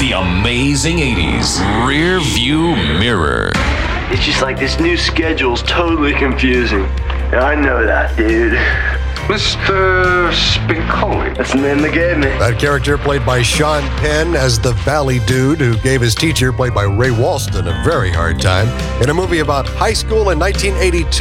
The amazing 80s Rear View Mirror. It's just like this new schedule's totally confusing. Yeah, I know that, dude. Mr. Spicoli. That's the name they gave me. That character played by Sean Penn as the Valley Dude who gave his teacher, played by Ray Walston, a very hard time in a movie about high school in 1982.